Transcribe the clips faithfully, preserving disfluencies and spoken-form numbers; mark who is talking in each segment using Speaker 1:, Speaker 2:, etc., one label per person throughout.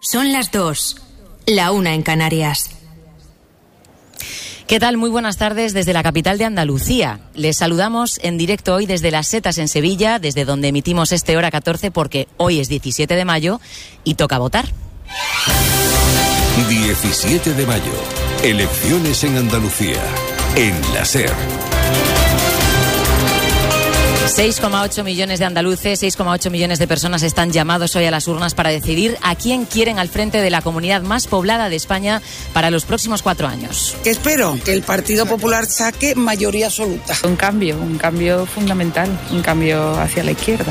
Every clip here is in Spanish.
Speaker 1: Son las dos, la una en Canarias.
Speaker 2: ¿Qué tal? Muy buenas tardes desde la capital de Andalucía. Les saludamos en directo hoy desde Las Setas en Sevilla, desde donde emitimos este Hora catorce, porque hoy es diecisiete de mayo y toca votar.
Speaker 3: diecisiete de mayo, elecciones en Andalucía, en la SER.
Speaker 2: seis coma ocho millones de andaluces, seis coma ocho millones de personas están llamados hoy a las urnas para decidir a quién quieren al frente de la comunidad más poblada de España para los próximos cuatro años.
Speaker 4: Espero que el Partido Popular saque mayoría absoluta.
Speaker 5: Un cambio, un cambio fundamental, un cambio hacia la izquierda.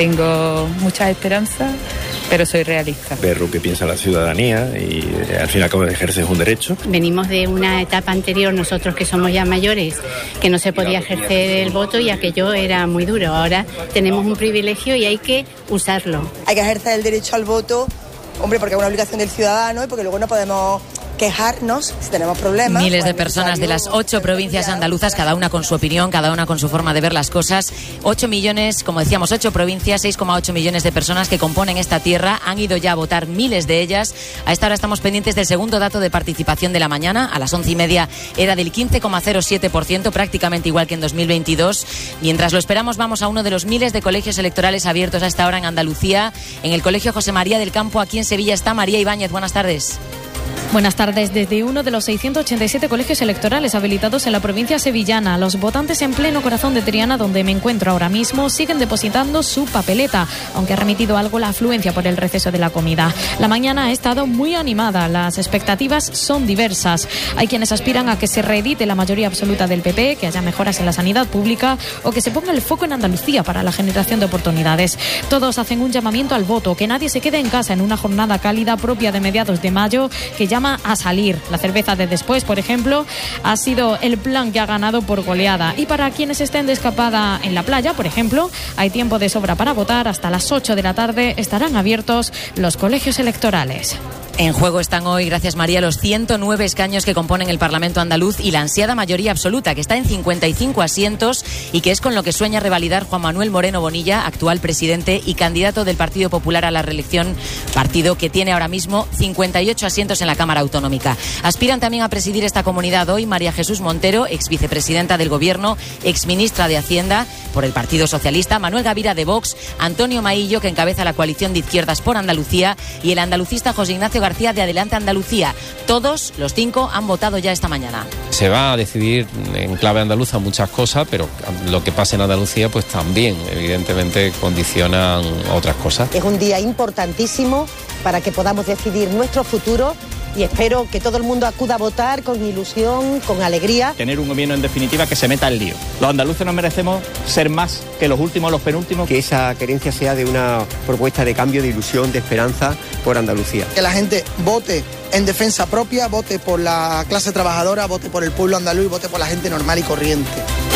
Speaker 5: Tengo muchas esperanzas, pero soy realista.
Speaker 6: Ver lo que piensa la ciudadanía y eh, al fin y al cabo ejercer un derecho.
Speaker 7: Venimos de una etapa anterior, nosotros que somos ya mayores, que no se podía ejercer el voto y aquello era muy duro. Ahora tenemos un privilegio y hay que usarlo.
Speaker 8: Hay que ejercer el derecho al voto, hombre, porque es una obligación del ciudadano y porque luego no podemos quejarnos si tenemos problemas.
Speaker 2: Miles de personas de las ocho provincias andaluzas, cada una con su opinión, cada una con su forma de ver las cosas. Ocho millones, como decíamos, ocho provincias, seis coma ocho millones de personas que componen esta tierra. Han ido ya a votar miles de ellas. A esta hora estamos pendientes del segundo dato de participación de la mañana. A las once y media era del quince coma cero siete por ciento, prácticamente igual que en dos mil veintidós. Mientras lo esperamos, vamos a uno de los miles de colegios electorales abiertos a esta hora en Andalucía. En el Colegio José María del Campo, aquí en Sevilla, está María Ibáñez. Buenas tardes.
Speaker 9: Buenas tardes. Desde uno de los seiscientos ochenta y siete colegios electorales habilitados en la provincia sevillana, los votantes en pleno corazón de Triana, donde me encuentro ahora mismo, siguen depositando su papeleta, aunque ha remitido algo la afluencia por el receso de la comida. La mañana ha estado muy animada, las expectativas son diversas. Hay quienes aspiran a que se reedite la mayoría absoluta del P P, que haya mejoras en la sanidad pública o que se ponga el foco en Andalucía para la generación de oportunidades. Todos hacen un llamamiento al voto, que nadie se quede en casa en una jornada cálida propia de mediados de mayo, que llama a salir. La cerveza de después, por ejemplo, ha sido el plan que ha ganado por goleada. Y para quienes estén de escapada en la playa, por ejemplo, hay tiempo de sobra para votar. Hasta las ocho de la tarde estarán abiertos los colegios electorales.
Speaker 2: En juego están hoy, gracias María, los ciento nueve escaños que componen el Parlamento andaluz y la ansiada mayoría absoluta, que está en cincuenta y cinco asientos y que es con lo que sueña revalidar Juan Manuel Moreno Bonilla, actual presidente y candidato del Partido Popular a la reelección, partido que tiene ahora mismo cincuenta y ocho asientos en la Cámara Autonómica. Aspiran también a presidir esta comunidad hoy María Jesús Montero, ex vicepresidenta del Gobierno, ex ministra de Hacienda por el Partido Socialista, Manuel Gavira de Vox, Antonio Maillo, que encabeza la coalición de izquierdas por Andalucía, y el andalucista José Ignacio García de Adelante Andalucía. Todos, los cinco, han votado ya esta mañana.
Speaker 10: Se va a decidir en clave andaluza muchas cosas, pero lo que pasa en Andalucía pues también evidentemente condicionan otras cosas.
Speaker 11: Es un día importantísimo para que podamos decidir nuestro futuro y espero que todo el mundo acuda a votar con ilusión, con alegría.
Speaker 12: Tener un gobierno en definitiva que se meta al lío. Los andaluces nos merecemos ser más que los últimos, los penúltimos.
Speaker 13: Que esa querencia sea de una propuesta de cambio, de ilusión, de esperanza por Andalucía.
Speaker 14: Que la gente vote en defensa propia, vote por la clase trabajadora, vote por el pueblo andaluz y vote por la gente normal y corriente.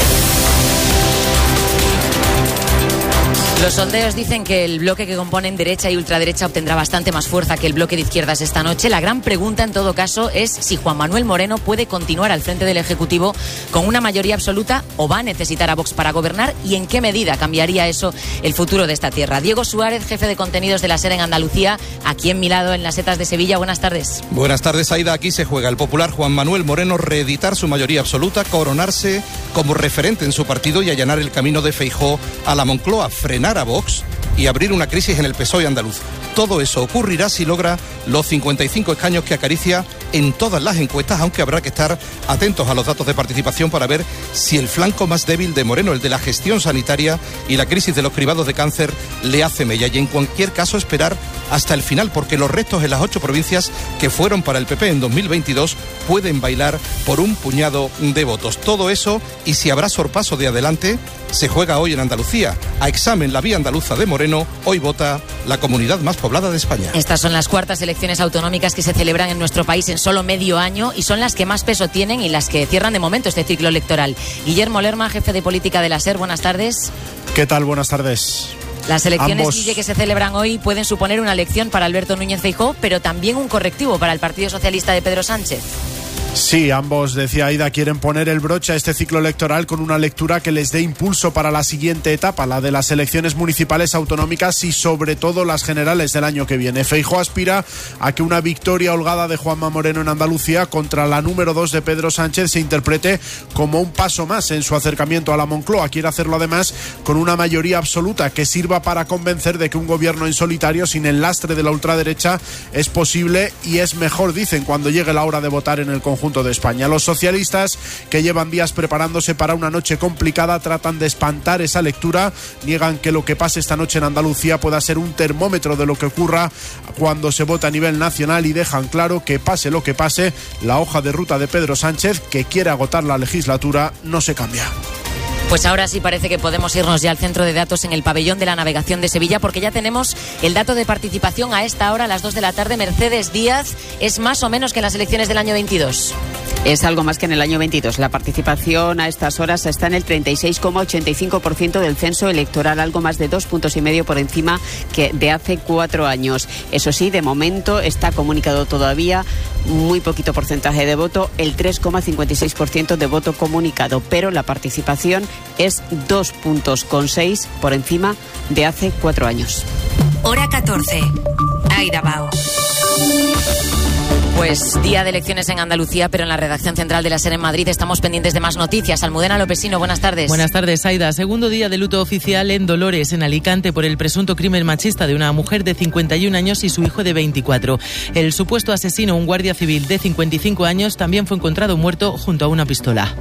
Speaker 2: Los sondeos dicen que el bloque que componen derecha y ultraderecha obtendrá bastante más fuerza que el bloque de izquierdas esta noche. La gran pregunta, en todo caso, es si Juan Manuel Moreno puede continuar al frente del Ejecutivo con una mayoría absoluta o va a necesitar a Vox para gobernar, y en qué medida cambiaría eso el futuro de esta tierra. Diego Suárez, jefe de contenidos de la SER en Andalucía, aquí en mi lado, en Las Setas de Sevilla. Buenas tardes.
Speaker 15: Buenas tardes, Aida. Aquí se juega el popular Juan Manuel Moreno reeditar su mayoría absoluta, coronarse como referente en su partido y allanar el camino de Feijóo a la Moncloa, frenar a Vox y abrir una crisis en el P S O E andaluz. Todo eso ocurrirá si logra los cincuenta y cinco escaños que acaricia en todas las encuestas, aunque habrá que estar atentos a los datos de participación para ver si el flanco más débil de Moreno, el de la gestión sanitaria y la crisis de los cribados de cáncer, le hace mella. Y en cualquier caso esperar hasta el final, porque los restos en las ocho provincias que fueron para el P P en dos mil veintidós pueden bailar por un puñado de votos. Todo eso, y si habrá sorpaso de adelante, se juega hoy en Andalucía. A examen la vía andaluza de Moreno, hoy vota la comunidad más poblada de España.
Speaker 2: Estas son las cuartas elecciones autonómicas que se celebran en nuestro país en solo medio año y son las que más peso tienen y las que cierran de momento este ciclo electoral. Guillermo Lerma, jefe de política de la SER, buenas tardes.
Speaker 16: ¿Qué tal? Buenas tardes.
Speaker 2: Las elecciones,
Speaker 16: Ambos...
Speaker 2: Guille, que se celebran hoy pueden suponer una elección para Alberto Núñez Feijóo, pero también un correctivo para el Partido Socialista de Pedro Sánchez.
Speaker 16: Sí, ambos, decía Aida, quieren poner el broche a este ciclo electoral con una lectura que les dé impulso para la siguiente etapa, la de las elecciones municipales, autonómicas y sobre todo las generales del año que viene. Feijóo aspira a que una victoria holgada de Juanma Moreno en Andalucía contra la número dos de Pedro Sánchez se interprete como un paso más en su acercamiento a la Moncloa. Quiere hacerlo además con una mayoría absoluta que sirva para convencer de que un gobierno en solitario sin el lastre de la ultraderecha es posible y es mejor, dicen, cuando llegue la hora de votar en el conjunto de España. Los socialistas, que llevan días preparándose para una noche complicada, tratan de espantar esa lectura, niegan que lo que pase esta noche en Andalucía pueda ser un termómetro de lo que ocurra cuando se vota a nivel nacional y dejan claro que pase lo que pase, la hoja de ruta de Pedro Sánchez, que quiere agotar la legislatura, no se cambia.
Speaker 2: Pues ahora sí parece que podemos irnos ya al centro de datos en el pabellón de la navegación de Sevilla, porque ya tenemos el dato de participación a esta hora, a las dos de la tarde. Mercedes Díaz, ¿es más o menos que en las elecciones del año veintidós?
Speaker 17: Es algo más que en el año veintidós. La participación a estas horas está en el treinta y seis coma ochenta y cinco por ciento del censo electoral, algo más de dos puntos y medio por encima que de hace cuatro años. Eso sí, de momento está comunicado todavía muy poquito porcentaje de voto, el tres coma cincuenta y seis por ciento de voto comunicado, pero la participación es dos puntos con seis por encima de hace cuatro años.
Speaker 1: Hora catorce. Aida Bao.
Speaker 2: Pues día de elecciones en Andalucía, pero en la redacción central de la SER en Madrid estamos pendientes de más noticias. Almudena Lopesino, buenas tardes.
Speaker 18: Buenas tardes, Aida. Segundo día de luto oficial en Dolores, en Alicante, por el presunto crimen machista de una mujer de cincuenta y un años y su hijo de veinticuatro. El supuesto asesino, un guardia civil de cincuenta y cinco años, también fue encontrado muerto junto a una pistola.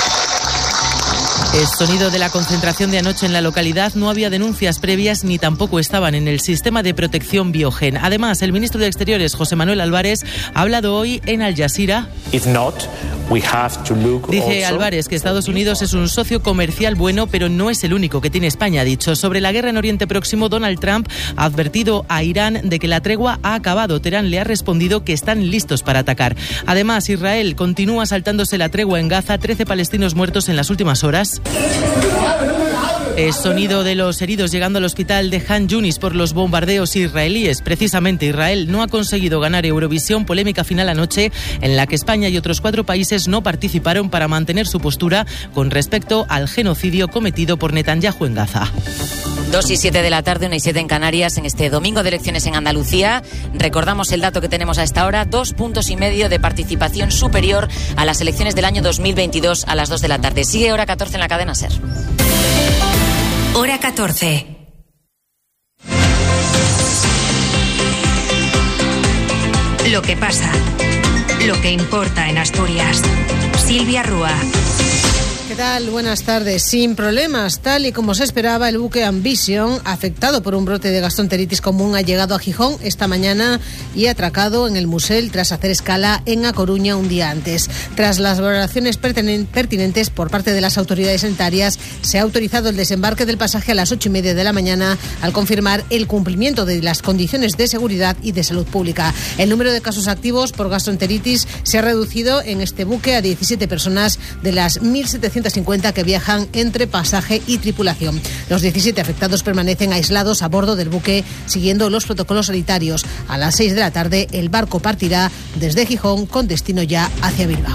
Speaker 18: El sonido de la concentración de anoche en la localidad. No había denuncias previas ni tampoco estaban en el sistema de protección Biogen. Además, el ministro de Exteriores, José Manuel Álvarez, ha hablado hoy en Al Jazeera.
Speaker 19: If not, we have to look
Speaker 18: Dice
Speaker 19: also...
Speaker 18: Álvarez que Estados Unidos es un socio comercial bueno, pero no es el único que tiene España, ha dicho. Sobre la guerra en Oriente Próximo, Donald Trump ha advertido a Irán de que la tregua ha acabado. Teherán le ha respondido que están listos para atacar. Además, Israel continúa saltándose la tregua en Gaza. trece palestinos muertos en las últimas horas. El sonido de los heridos llegando al hospital de Han Yunis por los bombardeos israelíes. Precisamente Israel no ha conseguido ganar Eurovisión, polémica final anoche en la que España y otros cuatro países no participaron para mantener su postura con respecto al genocidio cometido por Netanyahu en Gaza.
Speaker 2: Dos y siete de la tarde, una y siete en Canarias, en este domingo de elecciones en Andalucía. Recordamos el dato que tenemos a esta hora, dos puntos y medio de participación superior a las elecciones del año dos mil veintidós a las dos de la tarde. Sigue Hora catorce en la cadena SER.
Speaker 1: Hora catorce. Lo que pasa, lo que importa en Asturias. Silvia Rúa.
Speaker 20: ¿Qué tal? Buenas tardes. Sin problemas, tal y como se esperaba, el buque Ambition, afectado por un brote de gastroenteritis común, ha llegado a Gijón esta mañana y ha atracado en el Musel tras hacer escala en A Coruña un día antes. Tras las valoraciones pertinentes por parte de las autoridades sanitarias, se ha autorizado el desembarque del pasaje a las ocho y media de la mañana al confirmar el cumplimiento de las condiciones de seguridad y de salud pública. El número de casos activos por gastroenteritis se ha reducido en este buque a diecisiete personas de las mil setecientos cincuenta que viajan entre pasaje y tripulación. Los diecisiete afectados permanecen aislados a bordo del buque siguiendo los protocolos sanitarios. A las seis de la tarde el barco partirá desde Gijón con destino ya hacia Bilbao.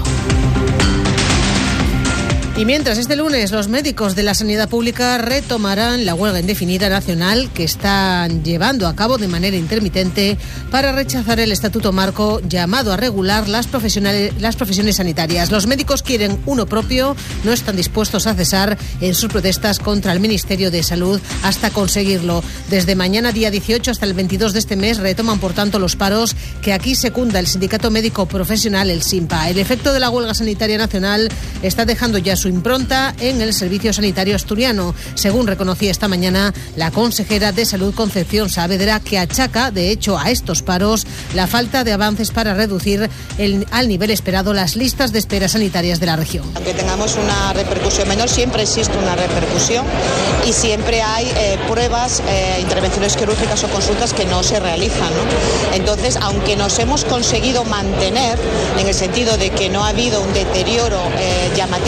Speaker 20: Y mientras este lunes los médicos de la sanidad pública retomarán la huelga indefinida nacional que están llevando a cabo de manera intermitente para rechazar el estatuto marco llamado a regular las profesionales, las profesiones sanitarias. Los médicos quieren uno propio, no están dispuestos a cesar en sus protestas contra el Ministerio de Salud hasta conseguirlo. Desde mañana día dieciocho hasta el veintidós de este mes retoman por tanto los paros que aquí secunda el Sindicato Médico Profesional, el SINPA. El efecto de la huelga sanitaria nacional está dejando ya su impronta en el servicio sanitario asturiano, según reconocía esta mañana la consejera de Salud Concepción Saavedra, que achaca de hecho a estos paros la falta de avances para reducir el, al nivel esperado las listas de espera sanitarias de la región.
Speaker 21: Aunque tengamos una repercusión menor, siempre existe una repercusión y siempre hay eh, pruebas, eh, intervenciones quirúrgicas o consultas que no se realizan, ¿no? Entonces, aunque nos hemos conseguido mantener en el sentido de que no ha habido un deterioro eh, llamativo de la lista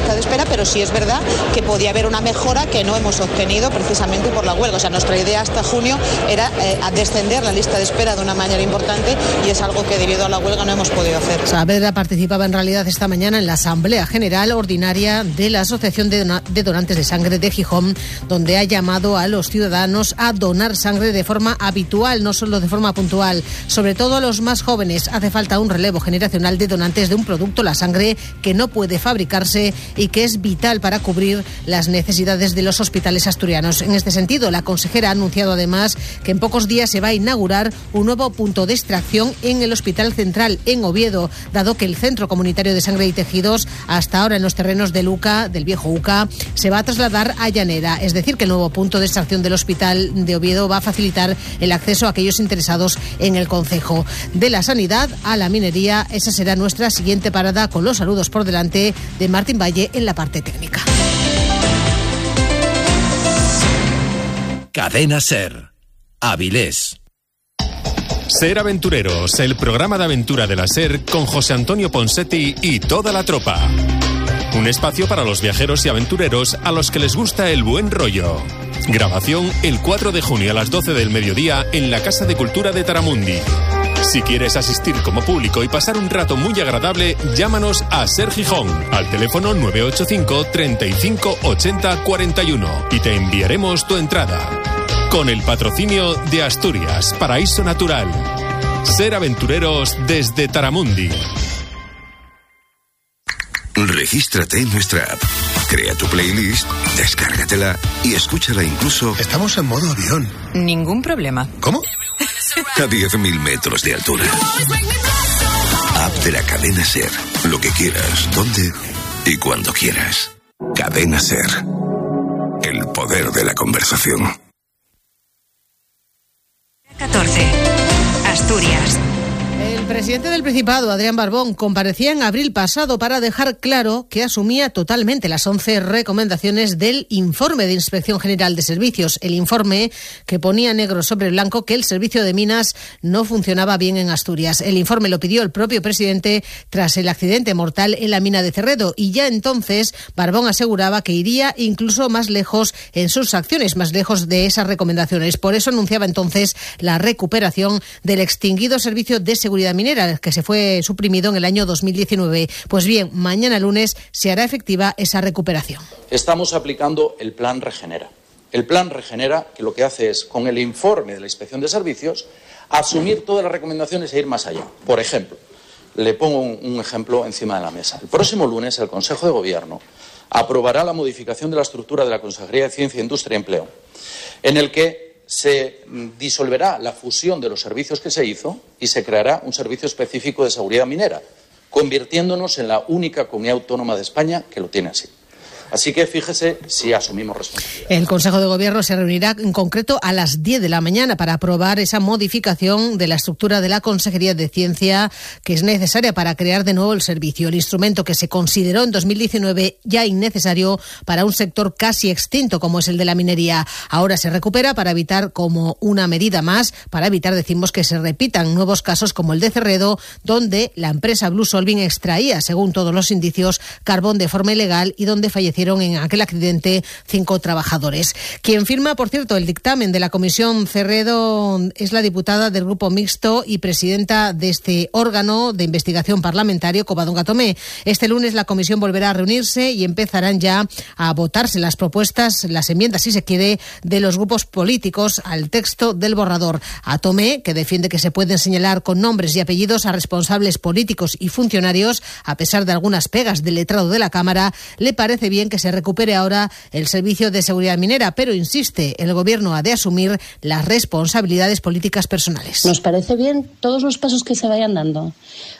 Speaker 21: lista de espera, pero sí es verdad que podía haber una mejora que no hemos obtenido precisamente por la huelga. O sea, nuestra idea hasta junio era eh, descender la lista de espera de una manera importante y es algo que debido a la huelga no hemos podido hacer.
Speaker 20: Saavedra participaba en realidad esta mañana en la Asamblea General Ordinaria de la Asociación de, Dona- de Donantes de Sangre de Gijón, donde ha llamado a los ciudadanos a donar sangre de forma habitual, no solo de forma puntual. Sobre todo a los más jóvenes hace falta un relevo generacional de donantes de un producto, la sangre, que no puede fabricarse y que es vital para cubrir las necesidades de los hospitales asturianos. En este sentido, la consejera ha anunciado además que en pocos días se va a inaugurar un nuevo punto de extracción en el Hospital Central en Oviedo, dado que el Centro Comunitario de Sangre y Tejidos, hasta ahora en los terrenos del U C A, del viejo U C A, se va a trasladar a Llanera. Es decir, que el nuevo punto de extracción del Hospital de Oviedo va a facilitar el acceso a aquellos interesados en el concejo. De la sanidad a la minería, esa será nuestra siguiente parada, con los saludos por delante de Martín Valle en la parte técnica.
Speaker 3: Cadena Ser. Avilés.
Speaker 22: Ser Aventureros, el programa de aventura de la Ser con José Antonio Ponsetti y toda la tropa. Un espacio para los viajeros y aventureros a los que les gusta el buen rollo. Grabación el cuatro de junio a las doce del mediodía en la Casa de Cultura de Taramundi. Si quieres asistir como público y pasar un rato muy agradable, llámanos a Ser Gijón al teléfono nueve ocho cinco, treinta y cinco, ochenta, cuarenta y uno y te enviaremos tu entrada. Con el patrocinio de Asturias, Paraíso Natural. Ser Aventureros desde Taramundi.
Speaker 23: Regístrate en nuestra app, crea tu playlist, descárgatela y escúchala incluso...
Speaker 24: Estamos en modo avión.
Speaker 1: Ningún problema.
Speaker 24: ¿Cómo?
Speaker 23: A diez mil metros de altura. App de la cadena Ser. Lo que quieras, dónde y cuando quieras. Cadena Ser. El poder de la conversación.
Speaker 1: catorce. Asturias.
Speaker 20: El presidente del Principado, Adrián Barbón, comparecía en abril pasado para dejar claro que asumía totalmente las once recomendaciones del informe de Inspección General de Servicios, el informe que ponía negro sobre blanco que el servicio de minas no funcionaba bien en Asturias. El informe lo pidió el propio presidente tras el accidente mortal en la mina de Cerredo y ya entonces Barbón aseguraba que iría incluso más lejos en sus acciones, más lejos de esas recomendaciones. Por eso anunciaba entonces la recuperación del extinguido servicio de seguridad minera, que se fue suprimido en el año dos mil diecinueve. Pues bien, mañana lunes se hará efectiva esa recuperación.
Speaker 25: Estamos aplicando el Plan Regenera. El Plan Regenera, que lo que hace es, con el informe de la Inspección de Servicios, asumir todas las recomendaciones e ir más allá. Por ejemplo, le pongo un, un ejemplo encima de la mesa. El próximo lunes el Consejo de Gobierno aprobará la modificación de la estructura de la Consejería de Ciencia, Industria y Empleo, en el que se disolverá la fusión de los servicios que se hizo y se creará un servicio específico de seguridad minera, convirtiéndonos en la única comunidad autónoma de España que lo tiene así. Así que fíjese si asumimos responsabilidad.
Speaker 20: El Consejo de Gobierno se reunirá en concreto a las diez de la mañana para aprobar esa modificación de la estructura de la Consejería de Ciencia que es necesaria para crear de nuevo el servicio. El instrumento que se consideró en dos mil diecinueve ya innecesario para un sector casi extinto como es el de la minería. Ahora se recupera para evitar, como una medida más, para evitar, decimos, que se repitan nuevos casos como el de Cerredo, donde la empresa Blue Solving extraía, según todos los indicios, carbón de forma ilegal y donde fallecieron en aquel accidente cinco trabajadores. Quien firma, por cierto, el dictamen de la Comisión Cerredo es la diputada del Grupo Mixto y presidenta de este órgano de investigación parlamentario, Covadonga Tomé. Este lunes la comisión volverá a reunirse y empezarán ya a votarse las propuestas, las enmiendas, si se quiere, de los grupos políticos al texto del borrador. A Tomé, que defiende que se pueden señalar con nombres y apellidos a responsables políticos y funcionarios, a pesar de algunas pegas del letrado de la Cámara, le parece bien que se recupere ahora el servicio de seguridad minera, pero insiste, el Gobierno ha de asumir las responsabilidades políticas personales.
Speaker 26: Nos parece bien todos los pasos que se vayan dando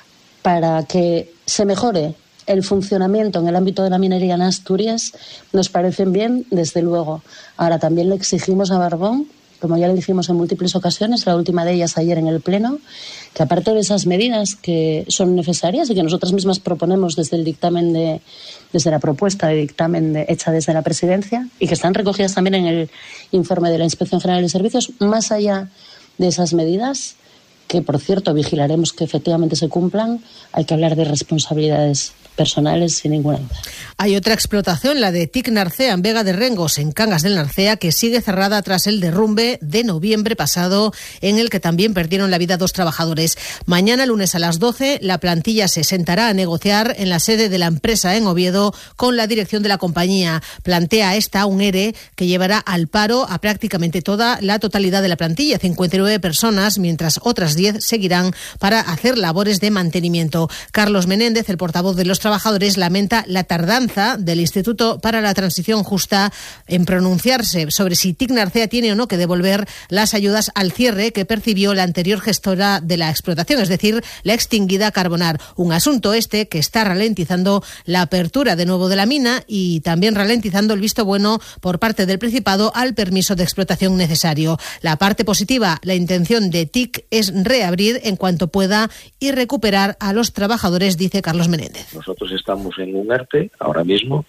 Speaker 26: para que se mejore el funcionamiento en el ámbito de la minería en Asturias, nos parecen bien, desde luego. Ahora también le exigimos a Barbón, como ya le dijimos en múltiples ocasiones, la última de ellas ayer en el Pleno, que aparte de esas medidas que son necesarias y que nosotras mismas proponemos desde el dictamen de, desde la propuesta de dictamen de, hecha desde la Presidencia y que están recogidas también en el informe de la Inspección General de Servicios, más allá de esas medidas, que por cierto vigilaremos que efectivamente se cumplan, hay que hablar de responsabilidades personales sin ninguna duda.
Speaker 20: Hay otra explotación, la de T I C Narcea en Vega de Rengos, en Cangas del Narcea, que sigue cerrada tras el derrumbe de noviembre pasado, en el que también perdieron la vida dos trabajadores. Mañana, lunes a las doce, la plantilla se sentará a negociar en la sede de la empresa en Oviedo con la dirección de la compañía. Plantea esta un ERE que llevará al paro a prácticamente toda la totalidad de la plantilla, cincuenta y nueve personas, mientras otras diez seguirán para hacer labores de mantenimiento. Carlos Menéndez, el portavoz de los trabajadores, lamenta la tardanza del Instituto para la Transición Justa en pronunciarse sobre si T I C Narcea tiene o no que devolver las ayudas al cierre que percibió la anterior gestora de la explotación, es decir, la extinguida Carbonar. Un asunto este que está ralentizando la apertura de nuevo de la mina y también ralentizando el visto bueno por parte del Principado al permiso de explotación necesario. La parte positiva, la intención de T I C es reabrir en cuanto pueda y recuperar a los trabajadores, dice Carlos Menéndez.
Speaker 4: Nosotros estamos en un ERTE ahora mismo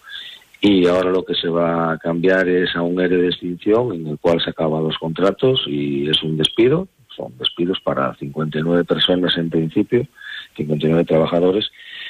Speaker 4: y ahora lo que se va a cambiar es a un ERE de extinción en el cual se acaban los contratos y es un despido. Son despidos para cincuenta y nueve personas en principio, cincuenta y nueve trabajadores,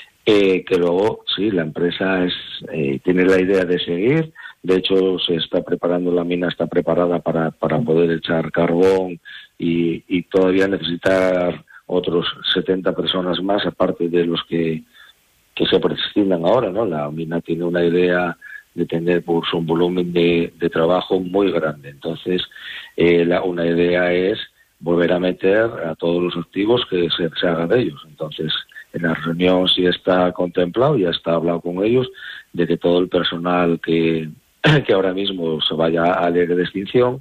Speaker 4: eh, que luego, sí, la empresa es eh, tiene la idea de seguir. De hecho, se está preparando, la mina está preparada para, para poder echar carbón y, y todavía necesitar otros setenta personas más, aparte de los que que se prescindan ahora, ¿no? La mina tiene una idea de tener pues, un volumen de, de trabajo muy grande. Entonces, eh, la, una idea es volver a meter a todos los activos que se, se haga de ellos. Entonces, en la reunión sí está contemplado, ya está hablado con ellos, de que todo el personal que, que ahora mismo se vaya al ERE de extinción,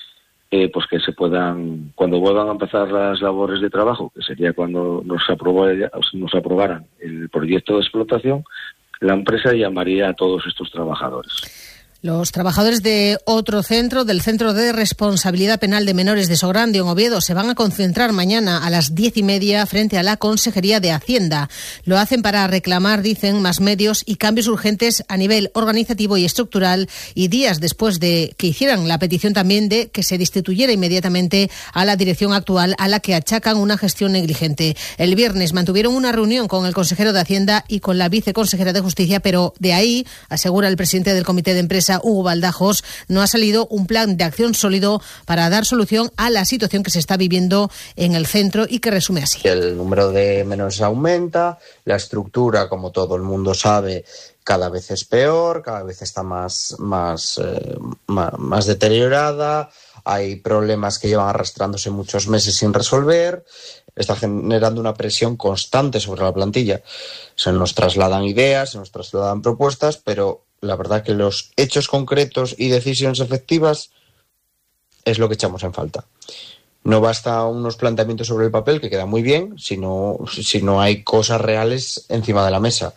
Speaker 4: Eh, pues que se puedan, cuando vuelvan a empezar las labores de trabajo, que sería cuando nos, aprobó, nos aprobaran el proyecto de explotación, la empresa llamaría a todos estos trabajadores.
Speaker 20: Los trabajadores de otro centro, del Centro de Responsabilidad Penal de Menores de Sograndio, en Oviedo, se van a concentrar mañana a las diez y media frente a la Consejería de Hacienda. Lo hacen para reclamar, dicen, más medios y cambios urgentes a nivel organizativo y estructural, y días después de que hicieran la petición también de que se destituyera inmediatamente a la dirección actual, a la que achacan una gestión negligente. El viernes mantuvieron una reunión con el consejero de Hacienda y con la viceconsejera de Justicia, pero de ahí, asegura el presidente del Comité de Empresa, Hugo Baldajos, no ha salido un plan de acción sólido para dar solución a la situación que se está viviendo en el centro y que resume así.
Speaker 5: El número de menores aumenta, la estructura, como todo el mundo sabe, cada vez es peor, cada vez está más, más, eh, más, más deteriorada, hay problemas que llevan arrastrándose muchos meses sin resolver, está generando una presión constante sobre la plantilla. Se nos trasladan ideas, se nos trasladan propuestas, pero la verdad que los hechos concretos y decisiones efectivas es lo que echamos en falta. No basta unos planteamientos sobre el papel, que queda muy bien, si no, si no hay cosas reales encima de la mesa.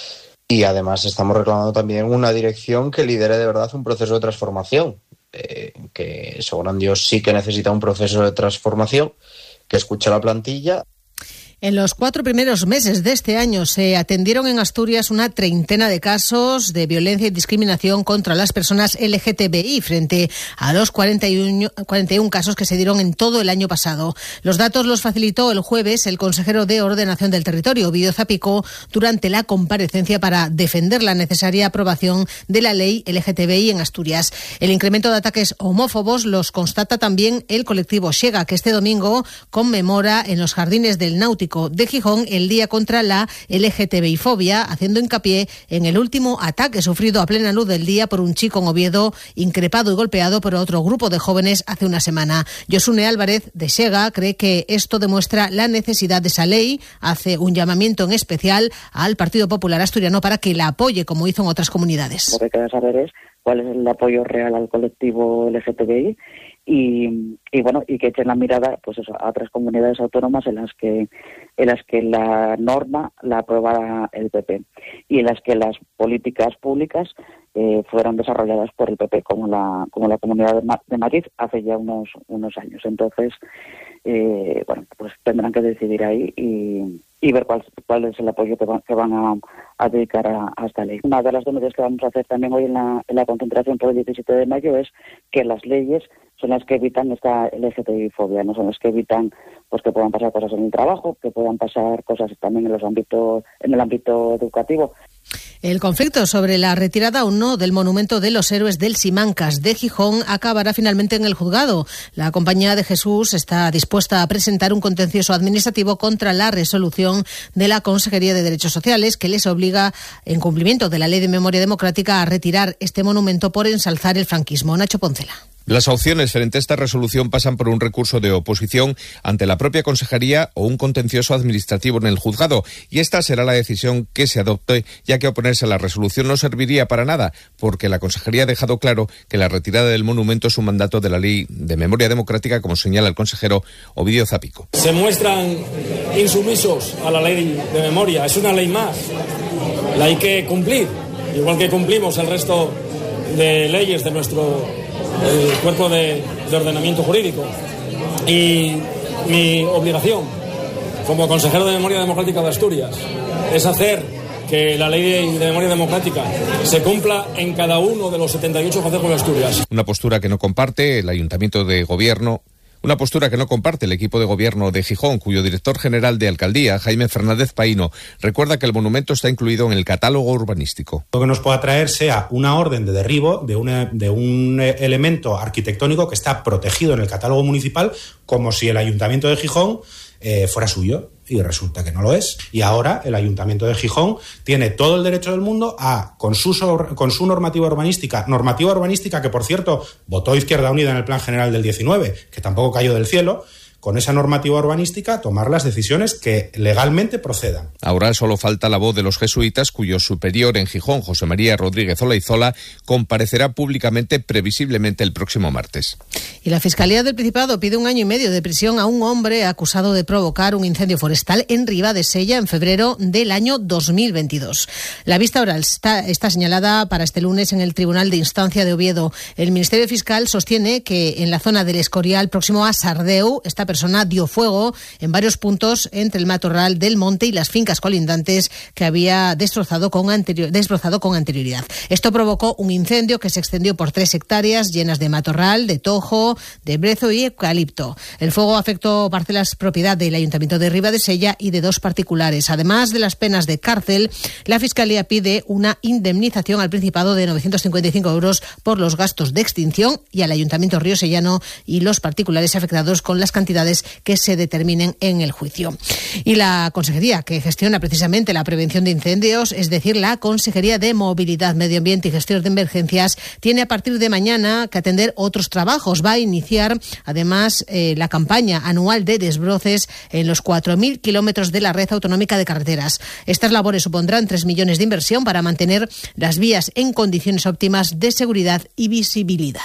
Speaker 5: Y además estamos reclamando también una dirección que lidere de verdad un proceso de transformación, eh, que Sograndio sí que necesita un proceso de transformación, que escuche a la plantilla.
Speaker 20: En los cuatro primeros meses de este año se atendieron en Asturias una treintena de casos de violencia y discriminación contra las personas L G T B I frente a los cuarenta y uno, cuarenta y uno casos que se dieron en todo el año pasado. Los datos los facilitó el jueves el consejero de Ordenación del Territorio, Ovidio Zapico, durante la comparecencia para defender la necesaria aprobación de la ley L G T B I en Asturias. El incremento de ataques homófobos los constata también el colectivo Xega, que este domingo conmemora en los jardines del Náutico de Gijón el Día contra la L G T B I fobia, haciendo hincapié en el último ataque sufrido a plena luz del día por un chico en Oviedo, increpado y golpeado por otro grupo de jóvenes hace una semana. Josune Álvarez, de Xega, cree que esto demuestra la necesidad de esa ley, hace un llamamiento en especial al Partido Popular Asturiano para que la apoye, como hizo en otras comunidades.
Speaker 6: Lo que queda saber es cuál es el apoyo real al colectivo L G T B I y, y bueno, y que echen la mirada pues eso, a otras comunidades autónomas en las que en las que la norma la aprobara el P P y en las que las políticas públicas eh, fueron desarrolladas por el P P, como la como la Comunidad de, Ma- de Madrid hace ya unos unos años. Entonces, eh, bueno, pues tendrán que decidir ahí y, y ver cuál, cuál es el apoyo que, va, que van a, a dedicar a, a esta ley. Una de las denuncias que vamos a hacer también hoy en la, en la concentración por el diecisiete de mayo es que las leyes son las que evitan esta L G T B I fobia, no son las que evitan pues que puedan pasar cosas en el trabajo, que puedan pasar cosas también en los ámbitos, en el ámbito educativo.
Speaker 20: El conflicto sobre la retirada o no del monumento de los héroes del Simancas de Gijón acabará finalmente en el juzgado. La Compañía de Jesús está dispuesta a presentar un contencioso administrativo contra la resolución de la Consejería de Derechos Sociales que les obliga, en cumplimiento de la Ley de Memoria Democrática, a retirar este monumento por ensalzar el franquismo. Nacho Poncela.
Speaker 7: Las opciones frente a esta resolución pasan por un recurso de oposición ante la propia Consejería o un contencioso administrativo en el juzgado, y esta será la decisión que se adopte, ya que oponerse a la resolución no serviría para nada, porque la Consejería ha dejado claro que la retirada del monumento es un mandato de la Ley de Memoria Democrática, como señala el consejero Ovidio Zapico.
Speaker 8: Se muestran insumisos a la Ley de Memoria, es una ley más, la hay que cumplir, igual que cumplimos el resto de leyes de nuestro el cuerpo de, de ordenamiento jurídico. Y mi obligación como consejero de Memoria Democrática de Asturias es hacer que la ley de memoria democrática se cumpla en cada uno de los setenta y ocho consejos de Asturias.
Speaker 7: Una postura que no comparte el Ayuntamiento de Gobierno. Una postura que no comparte el equipo de gobierno de Gijón, cuyo director general de alcaldía, Jaime Fernández Paíno, recuerda que el monumento está incluido en el catálogo urbanístico.
Speaker 9: Lo que nos pueda traer sea una orden de derribo de, una, de un elemento arquitectónico que está protegido en el catálogo municipal, como si el Ayuntamiento de Gijón eh, fuera suyo. Y resulta que no lo es. Y ahora el Ayuntamiento de Gijón tiene todo el derecho del mundo a, con su, con su normativa urbanística, normativa urbanística que, por cierto, votó Izquierda Unida en el Plan General del diecinueve, que tampoco cayó del cielo, con esa normativa urbanística tomar las decisiones que legalmente procedan.
Speaker 7: Ahora solo falta la voz de los jesuitas, cuyo superior en Gijón, José María Rodríguez Olaizola, comparecerá públicamente previsiblemente el próximo martes.
Speaker 20: Y la Fiscalía del Principado pide un año y medio de prisión a un hombre acusado de provocar un incendio forestal en Ribadesella en febrero del año dos mil veintidós. La vista oral está, está señalada para este lunes en el Tribunal de Instancia de Oviedo. El Ministerio Fiscal sostiene que en la zona del Escorial, próximo a Sardeu, esta persona dio fuego en varios puntos entre el matorral del monte y las fincas colindantes que había destrozado con, anterior, destrozado con anterioridad. Esto provocó un incendio que se extendió por tres hectáreas llenas de matorral, de tojo, de brezo y eucalipto. El fuego afectó parcelas propiedad del Ayuntamiento de Ribadesella y de dos particulares. Además de las penas de cárcel, la Fiscalía pide una indemnización al Principado de novecientos cincuenta y cinco euros por los gastos de extinción y al Ayuntamiento riosellano y los particulares afectados con las cantidades que se determinen en el juicio. Y la Consejería que gestiona precisamente la prevención de incendios, es decir, la Consejería de Movilidad, Medio Ambiente y Gestión de Emergencias, tiene a partir de mañana que atender otros trabajos. Va a iniciar además eh, la campaña anual de desbroces en los cuatro mil kilómetros de la red autonómica de carreteras. Estas labores supondrán tres millones de inversión para mantener las vías en condiciones óptimas de seguridad y visibilidad.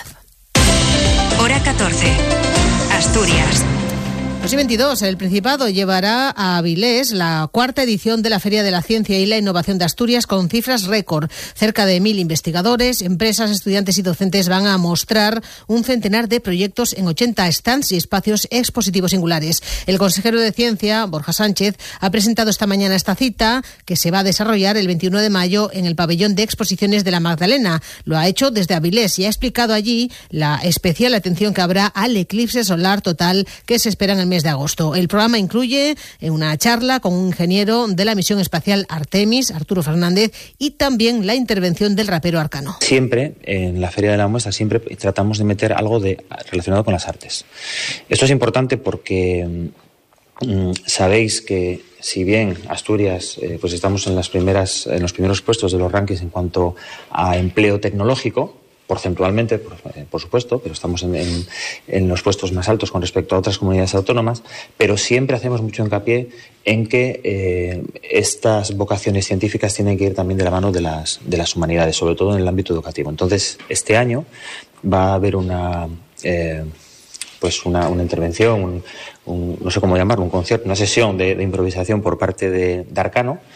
Speaker 1: Hora catorce. Asturias.
Speaker 20: dos mil veintidós, el Principado llevará a Avilés la cuarta edición de la Feria de la Ciencia y la Innovación de Asturias con cifras récord. Cerca de mil investigadores, empresas, estudiantes y docentes van a mostrar un centenar de proyectos en ochenta stands y espacios expositivos singulares. El consejero de Ciencia, Borja Sánchez, ha presentado esta mañana esta cita que se va a desarrollar el veintiuno de mayo en el pabellón de exposiciones de la Magdalena. Lo ha hecho desde Avilés y ha explicado allí la especial atención que habrá al eclipse solar total que se espera en el mes de agosto. El programa incluye una charla con un ingeniero de la misión espacial Artemis, Arturo Fernández, y también la intervención del rapero Arcano.
Speaker 10: Siempre, en la Feria de la Muestra, siempre tratamos de meter algo de, relacionado con las artes. Esto es importante porque mmm, sabéis que si bien Asturias eh, pues estamos en las primeras, en los primeros puestos de los rankings en cuanto a empleo tecnológico, porcentualmente, por, por supuesto, pero estamos en, en, en los puestos más altos con respecto a otras comunidades autónomas, pero siempre hacemos mucho hincapié en que eh, estas vocaciones científicas tienen que ir también de la mano de las, de las humanidades, sobre todo en el ámbito educativo. Entonces, este año va a haber una, eh, pues una, una intervención, un, un, no sé cómo llamarlo, un concierto, una sesión de, de improvisación por parte de, de Arcano,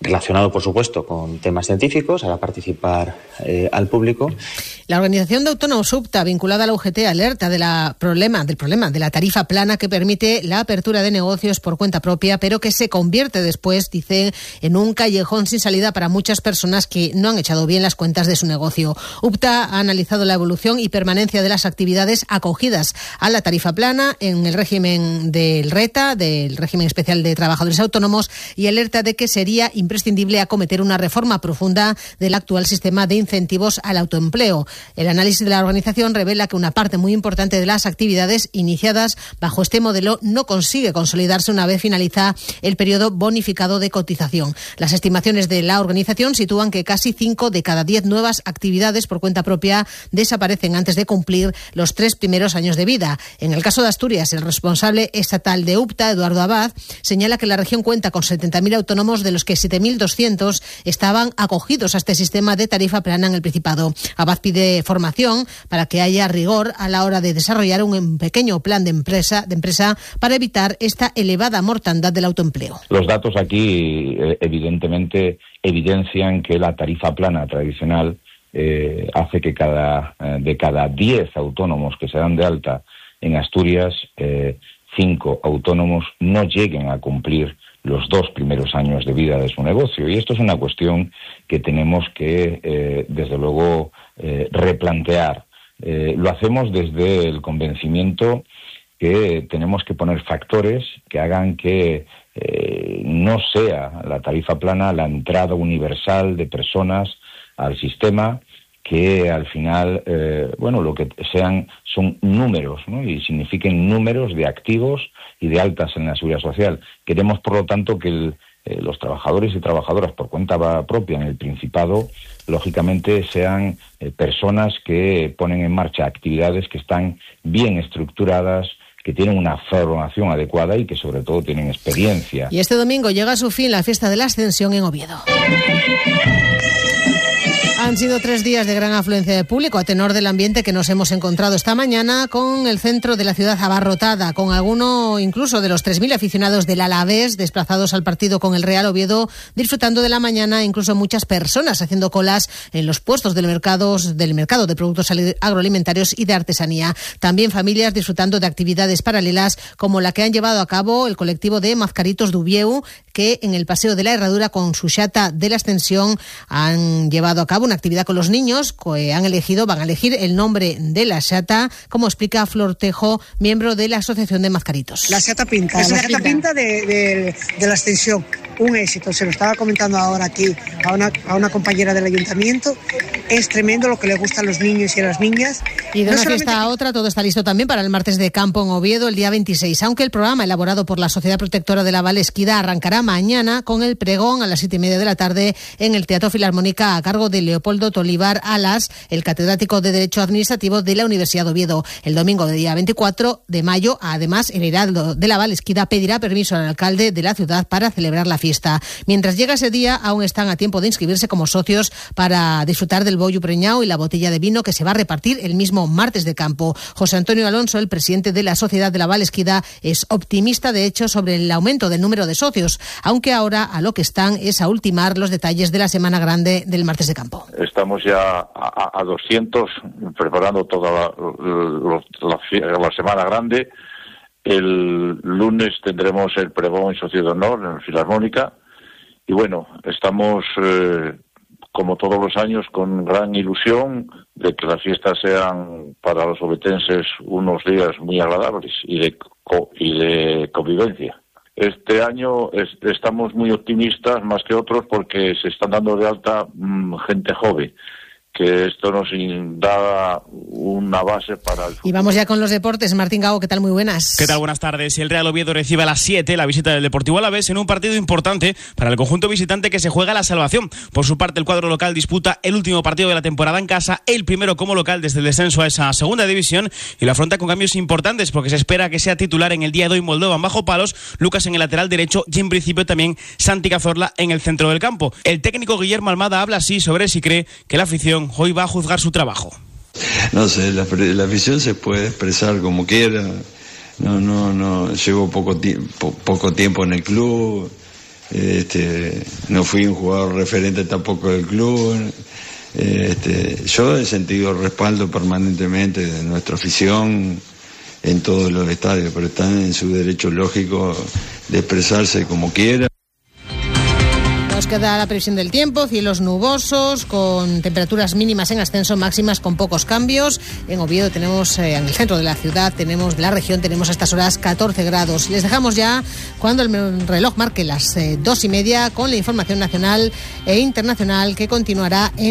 Speaker 10: relacionado, por supuesto, con temas científicos, hará participar eh, al público.
Speaker 20: La Organización de Autónomos UPTA, vinculada a la U G T, alerta de la problema, del problema de la tarifa plana que permite la apertura de negocios por cuenta propia, pero que se convierte después, dice, en un callejón sin salida para muchas personas que no han echado bien las cuentas de su negocio. UPTA ha analizado la evolución y permanencia de las actividades acogidas a la tarifa plana en el régimen del RETA, del régimen especial de trabajadores autónomos, y alerta de que sería imprescindible acometer una reforma profunda del actual sistema de incentivos al autoempleo. El análisis de la organización revela que una parte muy importante de las actividades iniciadas bajo este modelo no consigue consolidarse una vez finaliza el periodo bonificado de cotización. Las estimaciones de la organización sitúan que casi cinco de cada diez nuevas actividades por cuenta propia desaparecen antes de cumplir los tres primeros años de vida. En el caso de Asturias, el responsable estatal de UPTA, Eduardo Abad, señala que la región cuenta con setenta mil autónomos, de los que siete mil doscientos estaban acogidos a este sistema de tarifa plana en el Principado. Abad pide formación para que haya rigor a la hora de desarrollar un pequeño plan de empresa, de empresa para evitar esta elevada mortandad del autoempleo.
Speaker 11: Los datos aquí eh, evidentemente evidencian que la tarifa plana tradicional eh, hace que cada eh, de cada diez autónomos que se dan de alta en Asturias, eh, cinco autónomos no lleguen a cumplir los dos primeros años de vida de su negocio. Y esto es una cuestión que tenemos que, eh, desde luego, eh, replantear. Eh, lo hacemos desde el convencimiento que tenemos que poner factores que hagan que eh, no sea la tarifa plana la entrada universal de personas al sistema, que al final, eh, bueno, lo que sean son números, ¿no? Y signifiquen números de activos y de altas en la seguridad social. Queremos, por lo tanto, que el, eh, los trabajadores y trabajadoras por cuenta propia en el Principado, lógicamente, sean eh, personas que ponen en marcha actividades que están bien estructuradas, que tienen una formación adecuada y que, sobre todo, tienen experiencia.
Speaker 20: Y este domingo llega a su fin la fiesta de la Ascensión en Oviedo. Han sido tres días de gran afluencia de público a tenor del ambiente que nos hemos encontrado esta mañana, con el centro de la ciudad abarrotada, con alguno incluso de los tres mil aficionados del Alavés desplazados al partido con el Real Oviedo, disfrutando de la mañana, incluso muchas personas haciendo colas en los puestos del mercado, del mercado de productos agroalimentarios y de artesanía. También familias disfrutando de actividades paralelas como la que han llevado a cabo el colectivo de Mazcaritos d'Ubieu, que en el Paseo de la Herradura con su xata de la Ascensión han llevado a cabo una actividad con los niños que han elegido, van a elegir el nombre de la xata, como explica Flor Tejo, miembro de la Asociación de Mazcaritos.
Speaker 12: La xata pinta, es la xata pinta de, de, de la Ascensión, un éxito, se lo estaba comentando ahora aquí a una, a una compañera del ayuntamiento, es tremendo lo que le gusta a los niños y a las niñas.
Speaker 20: Y de no una solamente... fiesta a otra, todo está listo también para el martes de campo en Oviedo, el día veintiséis, aunque el programa elaborado por la Sociedad Protectora de la Valesquida arrancará mañana con el pregón a las siete y media de la tarde en el Teatro Filarmónica a cargo de Leopoldo Tolivar Alas, el catedrático de Derecho Administrativo de la Universidad de Oviedo. El domingo del día veinticuatro de mayo, además, el Heraldo de la Valesquida pedirá permiso al alcalde de la ciudad para celebrar la fiesta. Mientras llega ese día, aún están a tiempo de inscribirse como socios para disfrutar del bollo preñado y la botella de vino que se va a repartir el mismo martes de campo. José Antonio Alonso, el presidente de la Sociedad de la Valesquida, es optimista, de hecho, sobre el aumento del número de socios, aunque ahora a lo que están es a ultimar los detalles de la Semana Grande del martes de campo.
Speaker 13: Estamos ya a, a doscientos, preparando toda la, la, la Semana Grande. El lunes tendremos el pregón en Socio de Honor en la Filarmónica. Y bueno, estamos, eh, como todos los años, con gran ilusión de que las fiestas sean para los ovetenses unos días muy agradables y de, co- y de convivencia. Este año es, estamos muy optimistas más que otros porque se están dando de alta mmm, gente joven, que esto nos da una base para el futuro.
Speaker 20: Y vamos ya con los deportes. Martín Gago, ¿qué tal? Muy buenas.
Speaker 14: ¿Qué tal? Buenas tardes. El Real Oviedo recibe a las siete la visita del Deportivo Alavés en un partido importante para el conjunto visitante que se juega la salvación. Por su parte, el cuadro local disputa el último partido de la temporada en casa, el primero como local desde el descenso a esa segunda división, y lo afronta con cambios importantes porque se espera que sea titular en el día de hoy Moldovan bajo palos, Lucas en el lateral derecho y en principio también Santi Cazorla en el centro del campo. El técnico Guillermo Almada habla así sobre si cree que la afición hoy va a juzgar su trabajo.
Speaker 15: No sé, la, la afición se puede expresar como quiera. No, no, no. Llevo poco tiempo, poco tiempo en el club. Este, no fui un jugador referente tampoco del club. Este, yo he sentido respaldo permanentemente de nuestra afición en todos los estadios, pero están en su derecho lógico de expresarse como quieran.
Speaker 20: Nos queda la previsión del tiempo, cielos nubosos, con temperaturas mínimas en ascenso, máximas con pocos cambios. En Oviedo tenemos, eh, en el centro de la ciudad, tenemos de la región, tenemos a estas horas catorce grados. Les dejamos ya cuando el reloj marque las eh, dos y media con la información nacional e internacional que continuará en